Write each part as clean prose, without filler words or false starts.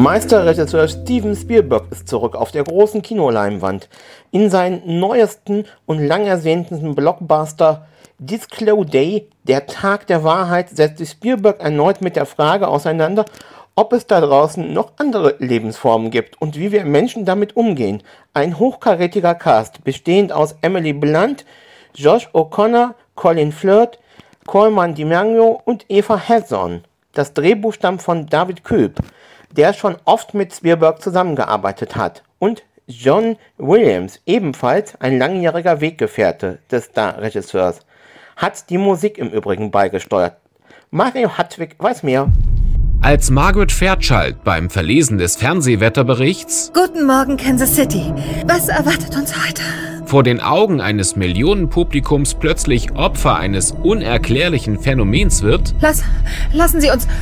Meisterregisseur Steven Spielberg ist zurück auf der großen Kinoleinwand. In seinen neuesten und lang ersehnten Blockbuster Disclosure Day, der Tag der Wahrheit, setzt sich Spielberg erneut mit der Frage auseinander, ob es da draußen noch andere Lebensformen gibt und wie wir Menschen damit umgehen. Ein hochkarätiger Cast, bestehend aus Emily Blunt, Josh O'Connor, Colin Firth, Colman DiMaggio und Eva Hesson. Das Drehbuch stammt von David Koepp, der schon oft mit Spielberg zusammengearbeitet hat, und John Williams, ebenfalls ein langjähriger Weggefährte des Star-Regisseurs, hat die Musik im Übrigen beigesteuert. Mario Hartwig weiß mehr. Als Margaret Fairchild beim Verlesen des Fernsehwetterberichts Guten Morgen, Kansas City. Was erwartet uns heute? vor den Augen eines Millionenpublikums plötzlich Opfer eines unerklärlichen Phänomens wird, Lassen Sie uns.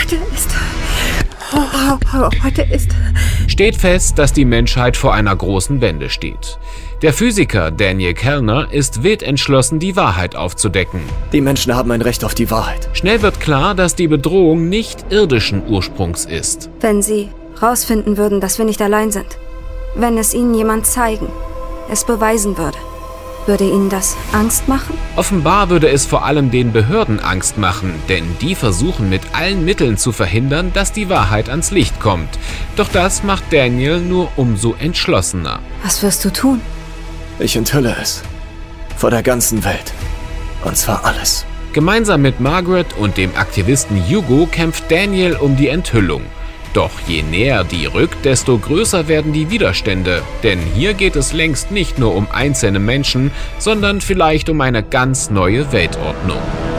Heute ist. steht fest, dass die Menschheit vor einer großen Wende steht. Der Physiker Daniel Kellner ist wild entschlossen, die Wahrheit aufzudecken. Die Menschen haben ein Recht auf die Wahrheit. Schnell wird klar, dass die Bedrohung nicht irdischen Ursprungs ist. Wenn Sie rausfinden würden, dass wir nicht allein sind, wenn es Ihnen jemand zeigen, es beweisen würde Ihnen das Angst machen? Offenbar würde es vor allem den Behörden Angst machen, denn die versuchen mit allen Mitteln zu verhindern, dass die Wahrheit ans Licht kommt. Doch das macht Daniel nur umso entschlossener. Was wirst du tun? Ich enthülle es. Vor der ganzen Welt. Und zwar alles. Gemeinsam mit Margaret und dem Aktivisten Hugo kämpft Daniel um die Enthüllung. Doch je näher die rückt, desto größer werden die Widerstände. Denn hier geht es längst nicht nur um einzelne Menschen, sondern vielleicht um eine ganz neue Weltordnung.